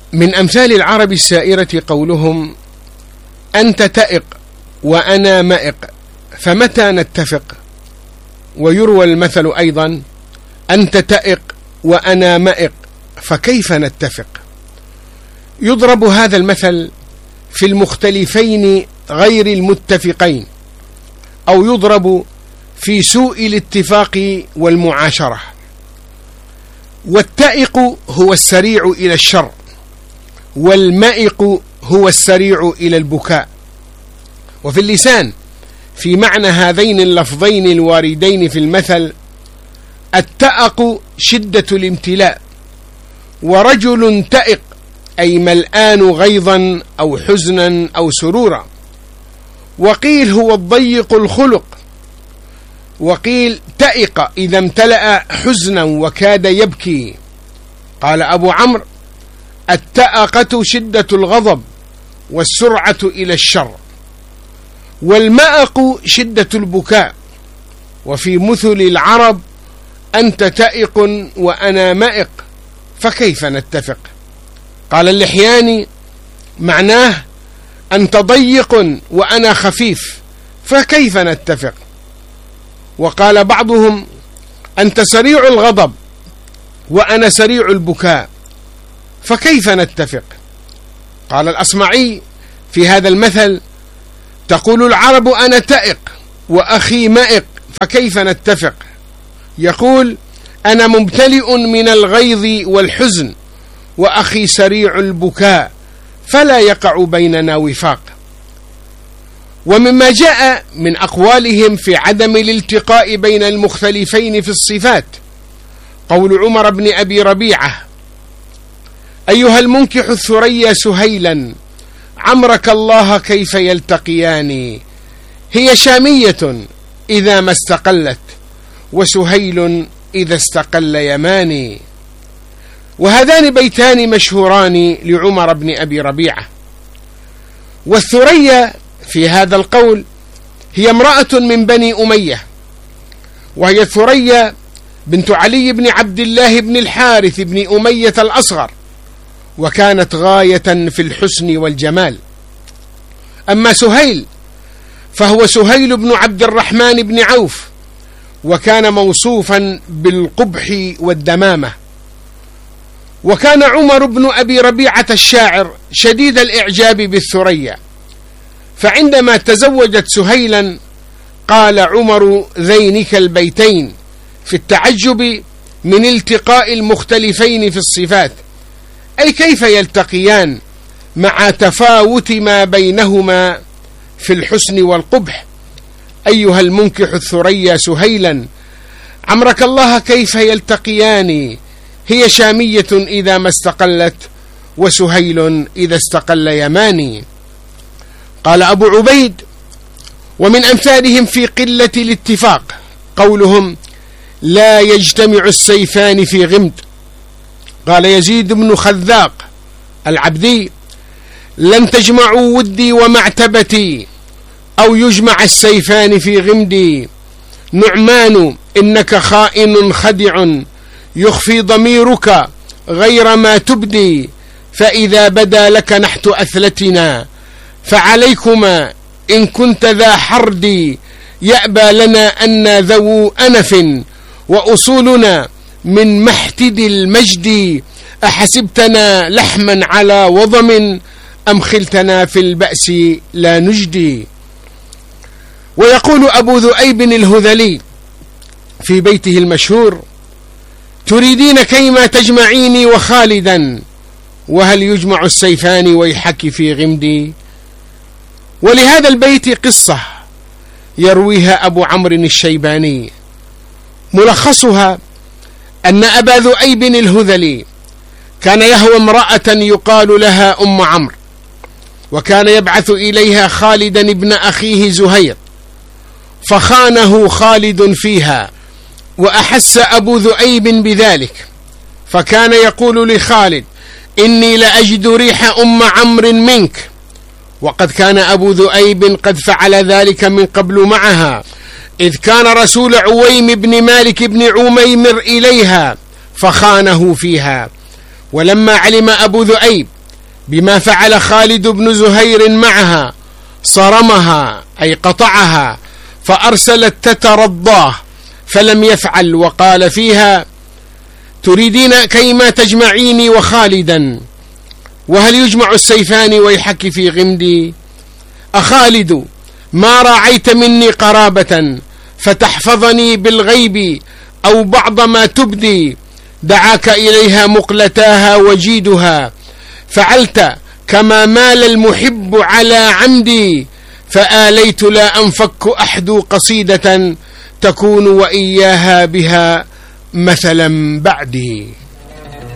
من أمثال العرب السائرة قولهم: أنت تائق وأنا مائق فمتى نتفق؟ ويروى المثل أيضا: أنت تائق وأنا مائق فكيف نتفق؟ يضرب هذا المثل في المختلفين غير المتفقين، أو يضرب في سوء الاتفاق والمعاشرة. والتائق هو السريع إلى الشر، والمائق هو السريع إلى البكاء. وفي اللسان في معنى هذين اللفظين الواردين في المثل: التأق شدة الامتلاء، ورجل تائق أي ملآن غيظا أو حزنا أو سرورا. وقيل هو الضيق الخلق، وقيل تائق إذا امتلأ حزنا وكاد يبكي. قال أبو عمرو: التأقة شدة الغضب والسرعة إلى الشر، والمأق شدة البكاء. وفي مثل العرب: أنت تائق وأنا مائق فكيف نتفق؟ قال اللحياني: معناه أنت ضيق وأنا خفيف فكيف نتفق؟ وقال بعضهم: أنت سريع الغضب وأنا سريع البكاء فكيف نتفق؟ قال الأصمعي في هذا المثل: تقول العرب أنا تائق وأخي مائق فكيف نتفق؟ يقول: أنا ممتلئ من الغيظ والحزن وأخي سريع البكاء فلا يقع بيننا وفاق. ومما جاء من أقوالهم في عدم الالتقاء بين المختلفين في الصفات قول عمر بن أبي ربيعة: أيها المنكح الثريا سهيلا عمرك الله كيف يلتقيان، هي شامية إذا ما استقلت وسهيل إذا استقل يماني. وهذان بيتان مشهوران لعمر بن أبي ربيعة. والثريا في هذا القول هي امرأة من بني أمية، وهي الثريا بنت علي بن عبد الله بن الحارث بن أمية الأصغر، وكانت غاية في الحسن والجمال. أما سهيل فهو سهيل بن عبد الرحمن بن عوف، وكان موصوفا بالقبح والدمامة. وكان عمر بن أبي ربيعة الشاعر شديد الإعجاب بالثريا، فعندما تزوجت سهيلا قال عمر ذينك البيتين في التعجب من التقاء المختلفين في الصفات، أي كيف يلتقيان مع تفاوت ما بينهما في الحسن والقبح. أيها المنكح الثريا سهيلا عمرك الله كيف يلتقيان، هي شامية إذا ما استقلت وسهيل إذا استقل يماني. قال أبو عبيد: ومن أمثالهم في قلة الاتفاق قولهم: لا يجتمع السيفان في غمد. قال يزيد بن خذاق العبدي: لن تجمعوا ودي ومعتبتي أو يجمع السيفان في غمدي. نعمان إنك خائن خدع يخفي ضميرك غير ما تبدي، فإذا بدا لك نحت أثلتنا فعليكما إن كنت ذا حرد. يأبى لنا أن ذو أنف وأصولنا من محتد المجد، أحسبتنا لحما على وضم أم خلتنا في البأس لا نجدي. ويقول أبو ذؤيب الهذلي في بيته المشهور: تريدين كيما تجمعيني وخالدا، وهل يجمع السيفان ويحك في غمدي. ولهذا البيت قصة يرويها أبو عمرو الشيباني، ملخصها أن أبا ذؤيب الهذلي كان يهوى امرأة يقال لها أم عمرو، وكان يبعث إليها خالدا ابن أخيه زهير، فخانه خالد فيها، وأحس أبو ذؤيب بذلك، فكان يقول لخالد: إني لأجد ريح أم عمرو منك. وقد كان أبو ذؤيب قد فعل ذلك من قبل معها، إذ كان رسول عويم بن مالك بن عميمر إليها فخانه فيها. ولما علم أبو ذؤيب بما فعل خالد بن زهير معها، صرمها أي قطعها، فأرسلت تترضاه فلم يفعل، وقال فيها: تريدين كيما تجمعيني وخالدا، وهل يجمع السيفان ويحك في غمدي؟ أخالد ما راعيت مني قرابة فتحفظني بالغيب أو بعض ما تبدي، دعاك إليها مقلتاها وجيدها، فعلت كما مال المحب على عمدي، فآليت لا أنفك أحدو قصيدة تكون وإياها بها مثلا بعدي.